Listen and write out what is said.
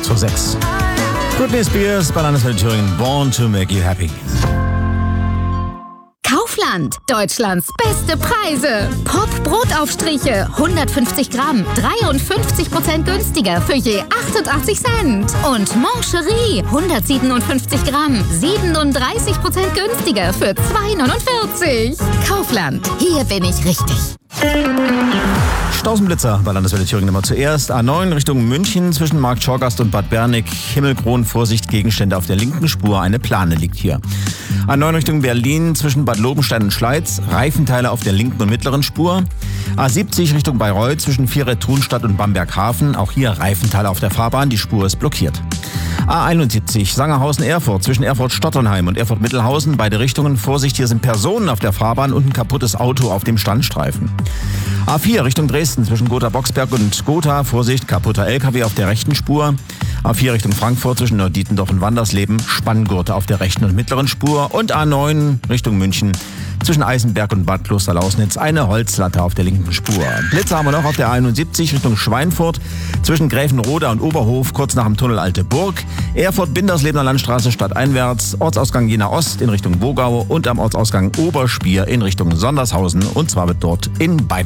kurz vor 6. Britney Spears bei Landeswelle Thüringen, Born to Make You Happy. Kaufland, Deutschlands beste Preise. Pop-Brotaufstriche, 150 Gramm, 53% günstiger für je 88 Cent. Und Mancherie, 157 Gramm, 37% günstiger für 2,49. Kaufland, hier bin ich richtig. Stausenblitzer bei Landeswelle Thüringen immer zuerst. A9 Richtung München zwischen Markt Schorgast und Bad Bernig. Himmelkron, Vorsicht, Gegenstände auf der linken Spur. Eine Plane liegt hier. A9 Richtung Berlin zwischen Bad Lobenstein und Schleiz. Reifenteile auf der linken und mittleren Spur. A70 Richtung Bayreuth zwischen Viereth-Thunstadt und Bamberg-Hafen. Auch hier Reifenteile auf der Fahrbahn. Die Spur ist blockiert. A71 Sangerhausen-Erfurt zwischen Erfurt-Stotternheim und Erfurt-Mittelhausen. Beide Richtungen. Vorsicht, hier sind Personen auf der Fahrbahn und ein kaputtes Auto auf dem Standstreifen. A4 Richtung Dresden zwischen Gotha-Boxberg und Gotha. Vorsicht, kaputter LKW auf der rechten Spur. A4 Richtung Frankfurt zwischen Neudietendorf und Wandersleben. Spanngurte auf der rechten und mittleren Spur. Und A9 Richtung München zwischen Eisenberg und Bad Klosterlausnitz. Eine Holzlatte auf der linken Spur. Blitze haben wir noch auf der A71 Richtung Schweinfurt zwischen Gräfenroda und Oberhof, kurz nach dem Tunnel Alte Burg. Erfurt-Binderslebener Landstraße stadteinwärts. Ortsausgang Jena Ost in Richtung Wogau und am Ortsausgang Oberspier in Richtung Sondershausen. Und zwar wird dort in beiden